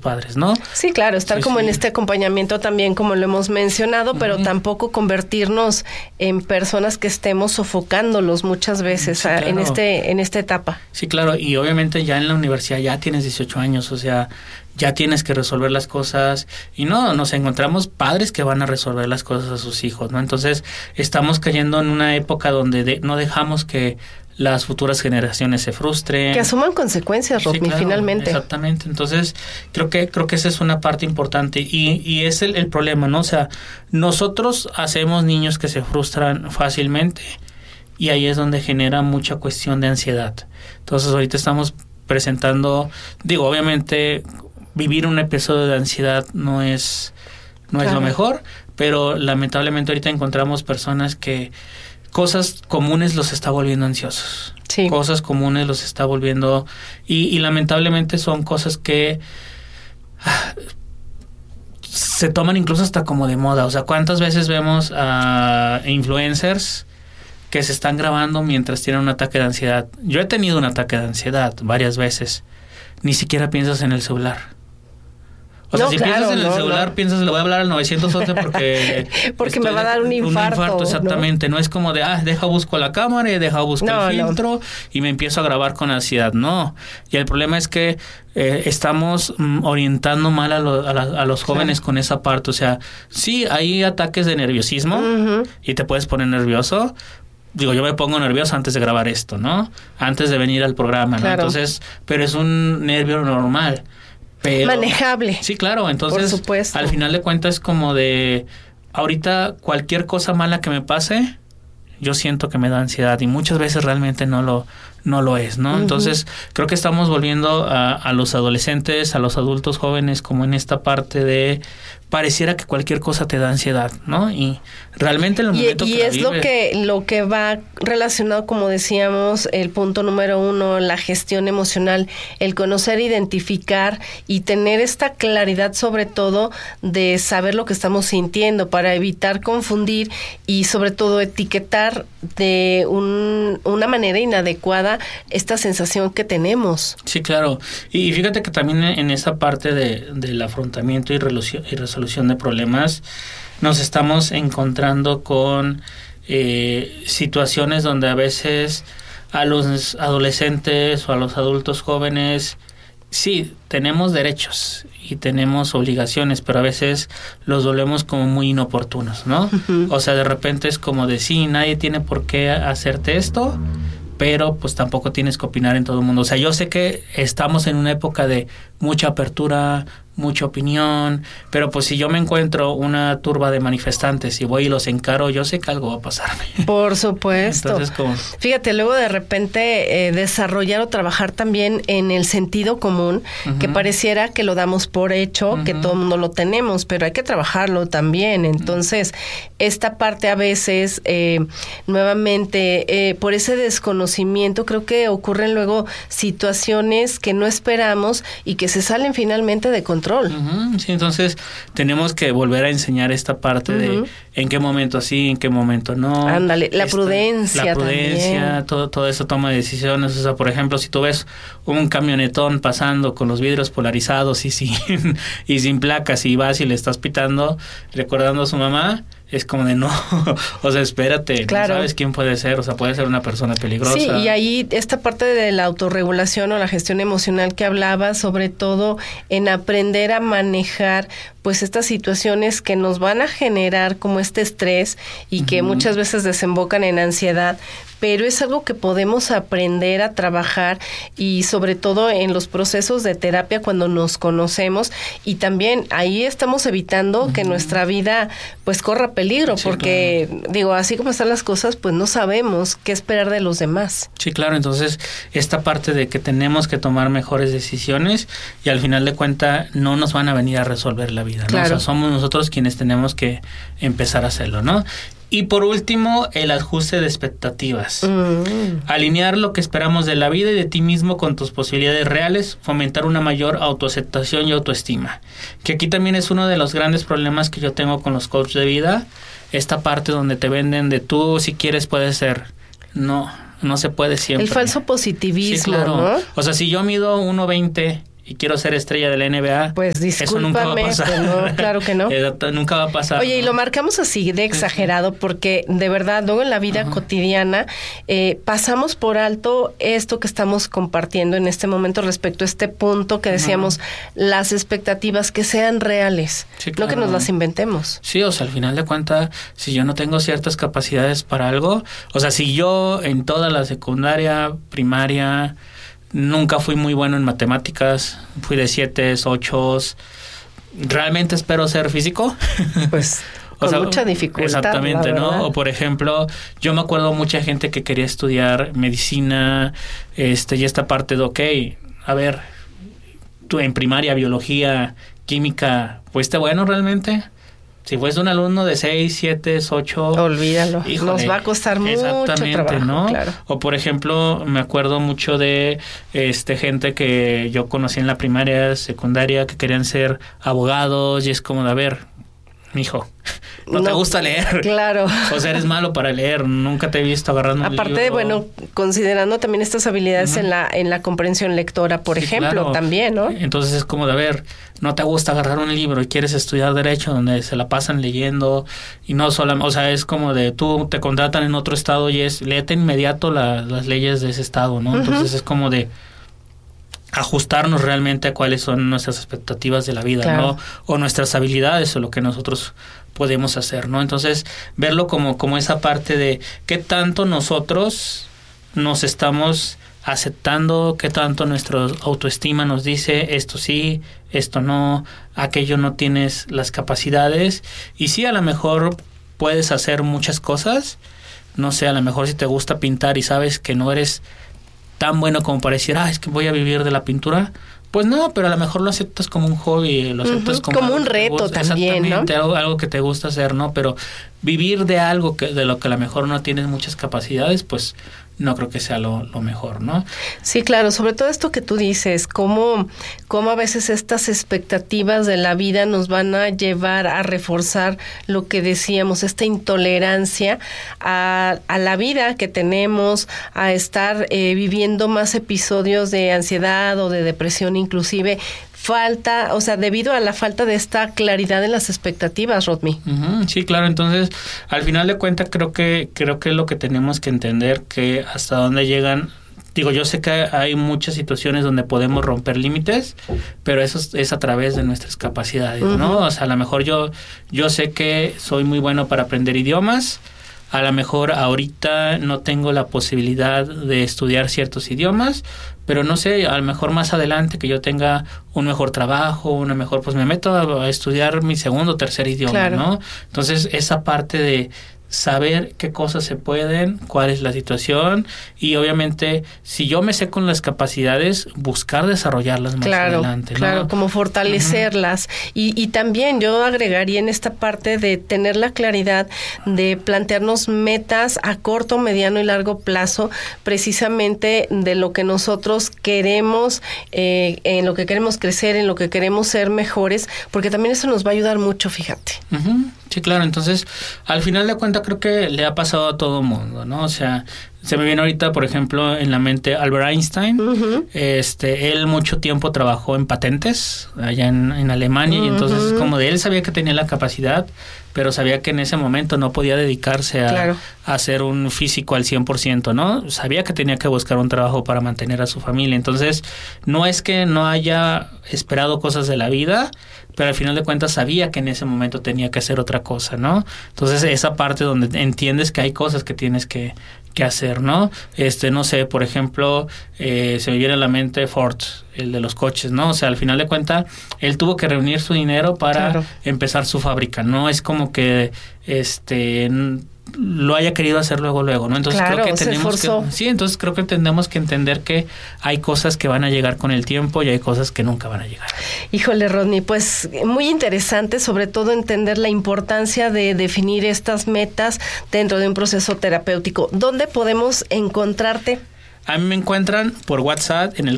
padres, ¿no? Sí, claro, estar como en este acompañamiento también, como lo hemos mencionado, pero tampoco convertirnos en personas que estemos sofocándolos muchas veces claro. en esta etapa. Sí, claro, y obviamente ya en la universidad ya tienes 18 años, o sea, ya tienes que resolver las cosas y no, nos encontramos padres que van a resolver las cosas a sus hijos, ¿no? Entonces, estamos cayendo en una época donde no dejamos que las futuras generaciones se frustren. Que asuman consecuencias, Rodney, claro, finalmente. Exactamente. Entonces, creo que esa es una parte importante y es el problema, ¿no? O sea, nosotros hacemos niños que se frustran fácilmente y ahí es donde genera mucha cuestión de ansiedad. Entonces, ahorita estamos presentando, obviamente vivir un episodio de ansiedad no es lo mejor, pero lamentablemente ahorita encontramos personas que cosas comunes los está volviendo ansiosos. Sí. Cosas comunes los está volviendo y lamentablemente son cosas que se toman incluso hasta como de moda. O sea, ¿cuántas veces vemos a influencers que se están grabando mientras tienen un ataque de ansiedad? Yo he tenido un ataque de ansiedad varias veces. Ni siquiera piensas en el celular. O sea, si piensas en el celular, piensas, le voy a hablar al 911 porque me va a dar un infarto. Exactamente. No es como de, deja busco la cámara y deja busco el filtro y me empiezo a grabar con ansiedad. No. Y el problema es que estamos orientando mal a los jóvenes con esa parte. O sea, sí, hay ataques de nerviosismo y te puedes poner nervioso. Yo me pongo nervioso antes de grabar esto, ¿no? Antes de venir al programa, ¿no? Claro. Entonces, pero es un nervio normal. Pero, manejable. Sí, claro. Entonces, por supuesto, al final de cuentas es como de, ahorita cualquier cosa mala que me pase, yo siento que me da ansiedad y muchas veces realmente no lo es, ¿no? Entonces, creo que estamos volviendo a los adolescentes, a los adultos jóvenes, como en esta parte de pareciera que cualquier cosa te da ansiedad, ¿no? Y realmente en el momento que es lo que va relacionado, como decíamos, el punto número 1, la gestión emocional, el conocer, identificar y tener esta claridad, sobre todo, de saber lo que estamos sintiendo para evitar confundir y sobre todo etiquetar de una manera inadecuada esta sensación que tenemos. Sí, claro. Y fíjate que también en esa parte del afrontamiento y resolución de problemas nos estamos encontrando con situaciones donde a veces a los adolescentes o a los adultos jóvenes sí, tenemos derechos y tenemos obligaciones, pero a veces los volvemos como muy inoportunos, ¿no? O sea, de repente es como de sí, nadie tiene por qué hacerte esto, pero pues tampoco tienes que opinar en todo el mundo. O sea, yo sé que estamos en una época de mucha apertura, mucha opinión, pero pues si yo me encuentro una turba de manifestantes y voy y los encaro, yo sé que algo va a pasarme. Por supuesto. Entonces, ¿cómo? Fíjate, luego de repente desarrollar o trabajar también en el sentido común, que pareciera que lo damos por hecho, que todo el mundo lo tenemos, pero hay que trabajarlo también. Entonces, esta parte a veces, nuevamente, por ese desconocimiento, creo que ocurren luego situaciones que no esperamos y que se salen finalmente de control. Sí, entonces tenemos que volver a enseñar esta parte de en qué momento sí, en qué momento no. Ándale, la prudencia también. Todo eso toma de decisiones. O sea, por ejemplo, si tú ves un camionetón pasando con los vidrios polarizados y sin placas y vas y le estás pitando, recordando a su mamá, es como de no, o sea, espérate, claro. No sabes quién puede ser, o sea, puede ser una persona peligrosa. Sí, y ahí esta parte de la autorregulación o la gestión emocional que hablaba, sobre todo en aprender a manejar pues estas situaciones que nos van a generar como este estrés y que muchas veces desembocan en ansiedad, pero es algo que podemos aprender a trabajar y sobre todo en los procesos de terapia cuando nos conocemos, y también ahí estamos evitando que nuestra vida pues corra peligro, sí, porque claro. Digo, así como están las cosas, pues no sabemos qué esperar de los demás. Sí, claro, entonces esta parte de que tenemos que tomar mejores decisiones y al final de cuentas no nos van a venir a resolver la vida, ¿no? Claro. O sea, somos nosotros quienes tenemos que empezar a hacerlo, ¿no? Y por último, el ajuste de expectativas. Alinear lo que esperamos de la vida y de ti mismo con tus posibilidades reales, fomentar una mayor autoaceptación y autoestima. Que aquí también es uno de los grandes problemas que yo tengo con los coaches de vida. Esta parte donde te venden de tú, si quieres, puedes ser. No se puede siempre. El falso positivismo, sí, claro. ¿no? O sea, si yo mido 1.20 y quiero ser estrella de la NBA. Pues discúlpame, eso nunca va a pasar. Pues no, claro que no. Nunca va a pasar. Oye, y lo marcamos así de exagerado porque de verdad luego en la vida cotidiana pasamos por alto esto que estamos compartiendo en este momento respecto a este punto que decíamos, las expectativas que sean reales, no que nos las inventemos. Sí, o sea, al final de cuentas, si yo no tengo ciertas capacidades para algo, o sea, si yo en toda la secundaria, primaria, nunca fui muy bueno en matemáticas, fui de 7, 8, ¿realmente espero ser físico? Pues con mucha dificultad. Exactamente, ¿no? O por ejemplo, yo me acuerdo mucha gente que quería estudiar medicina, y esta parte de, ok, a ver, tú en primaria, biología, química, ¿fuiste bueno realmente? Si fuiste un alumno de 6, 7, 8... Olvídalo, híjole, nos va a costar mucho trabajo, ¿no? Claro. O por ejemplo, me acuerdo mucho de gente que yo conocí en la primaria, secundaria, que querían ser abogados, y es como de, a ver, mijo, no te gusta leer. Claro. O sea, eres malo para leer, nunca te he visto agarrando un libro. Aparte, bueno, considerando también estas habilidades en la comprensión lectora, por ejemplo, claro, también, ¿no? Entonces es como de, a ver, no te gusta agarrar un libro y quieres estudiar Derecho donde se la pasan leyendo y no solamente, o sea, es como de, tú te contratan en otro estado y es, léete inmediato las leyes de ese estado, ¿no? Entonces es como de ajustarnos realmente a cuáles son nuestras expectativas de la vida, claro, ¿no? O nuestras habilidades o lo que nosotros podemos hacer, ¿no? Entonces, verlo como esa parte de qué tanto nosotros nos estamos aceptando, qué tanto nuestra autoestima nos dice esto sí, esto no, aquello no tienes las capacidades, y sí, a lo mejor puedes hacer muchas cosas, no sé, a lo mejor si te gusta pintar y sabes que no eres tan bueno como para decir, es que voy a vivir de la pintura, pues no, pero a lo mejor lo aceptas como un hobby, lo aceptas como un reto también, ¿no? Algo que te gusta hacer, ¿no? Pero vivir de algo de lo que a lo mejor no tienes muchas capacidades, pues no creo que sea lo mejor, ¿no? Sí, claro, sobre todo esto que tú dices, cómo a veces estas expectativas de la vida nos van a llevar a reforzar lo que decíamos, esta intolerancia a la vida que tenemos, a estar viviendo más episodios de ansiedad o de depresión inclusive, falta, o sea, debido a la falta de esta claridad en las expectativas, Rodmi. Sí, claro, entonces, al final de cuentas, creo que es lo que tenemos que entender, que hasta dónde llegan. Digo, yo sé que hay muchas situaciones donde podemos romper límites, pero eso es a través de nuestras capacidades, ¿no? O sea, a lo mejor yo sé que soy muy bueno para aprender idiomas. A lo mejor ahorita no tengo la posibilidad de estudiar ciertos idiomas, pero no sé, a lo mejor más adelante que yo tenga un mejor trabajo, una mejor, pues me meto a estudiar mi segundo o tercer idioma, claro, ¿no? Entonces, esa parte de saber qué cosas se pueden, cuál es la situación, y obviamente si yo me sé con las capacidades, buscar desarrollarlas más adelante, ¿no? Claro, como fortalecerlas. Y también yo agregaría en esta parte de tener la claridad de plantearnos metas a corto, mediano y largo plazo, precisamente de lo que nosotros queremos, en lo que queremos crecer, en lo que queremos ser mejores, porque también eso nos va a ayudar mucho, fíjate. Sí, claro, entonces, al final de cuentas creo que le ha pasado a todo mundo, ¿no? O sea, se me viene ahorita, por ejemplo, en la mente Albert Einstein. Él mucho tiempo trabajó en patentes allá en Alemania, y entonces como de él sabía que tenía la capacidad, pero sabía que en ese momento no podía dedicarse a ser un físico al 100%, ¿no? Sabía que tenía que buscar un trabajo para mantener a su familia. Entonces, no es que no haya esperado cosas de la vida, pero al final de cuentas sabía que en ese momento tenía que hacer otra cosa, ¿no? Entonces, esa parte donde entiendes que hay cosas que tienes que hacer, ¿no? No sé, por ejemplo, se me viene a la mente Ford, el de los coches, ¿no? O sea, al final de cuentas, él tuvo que reunir su dinero para empezar su fábrica. No es como que lo haya querido hacer luego, ¿no? Entonces creo que entonces creo que tenemos que entender que hay cosas que van a llegar con el tiempo y hay cosas que nunca van a llegar. Híjole, Rodney, pues muy interesante, sobre todo entender la importancia de definir estas metas dentro de un proceso terapéutico. ¿Dónde podemos encontrarte? A mí me encuentran por WhatsApp en el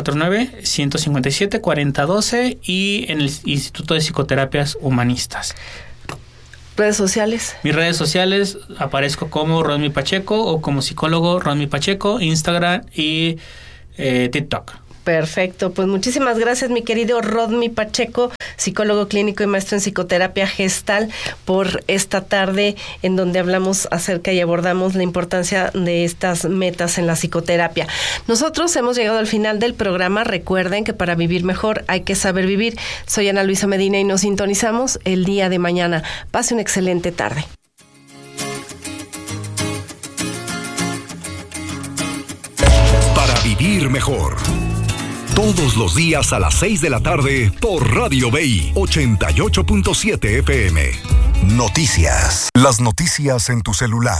449-157-4012 y en el Instituto de Psicoterapias Humanistas. ¿Redes sociales? Mis redes sociales, aparezco como Rodmi Pacheco o como psicólogo Rodmi Pacheco, Instagram y TikTok. Perfecto, pues muchísimas gracias, mi querido Rodney Pacheco, psicólogo clínico y maestro en psicoterapia gestal, por esta tarde en donde hablamos acerca y abordamos la importancia de estas metas en la psicoterapia. Nosotros hemos llegado al final del programa. Recuerden que para vivir mejor hay que saber vivir. Soy Ana Luisa Medina y nos sintonizamos el día de mañana. Pase una excelente tarde. Para vivir mejor. Todos los días a las 6 de la tarde por Radio BI 88.7 FM. Noticias. Las noticias en tu celular.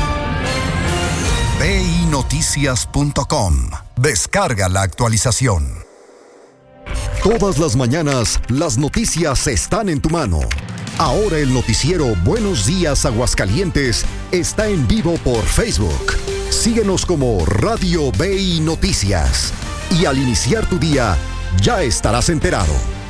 BINoticias.com. Descarga la actualización. Todas las mañanas, las noticias están en tu mano. Ahora el noticiero Buenos Días Aguascalientes está en vivo por Facebook. Síguenos como Radio BI Noticias. Y al iniciar tu día, ya estarás enterado.